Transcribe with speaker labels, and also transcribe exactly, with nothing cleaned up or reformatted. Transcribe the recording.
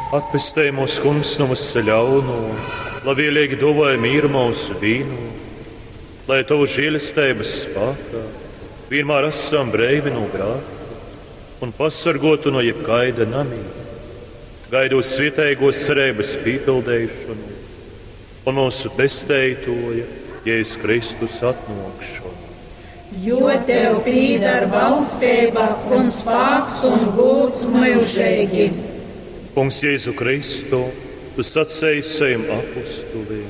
Speaker 1: Atpestēj mūsu kungs no mūsu ļauno, lai vienīgi dāvāj mīru mūsu vīnu, lai tavu žēlastības spēkā vienmēr esam brīvi no grēka un pasargotu no jebkaida namīga, gaidot svētīgos cerības piepildīšanu un mūsu pestītāja Jēzus Kristus atnākšanu.
Speaker 2: Jo tev pieder valstība un spēks un gods mūžīgi.
Speaker 1: Kungs Jēzu Kristu, tu sacēji saviem apostuliem: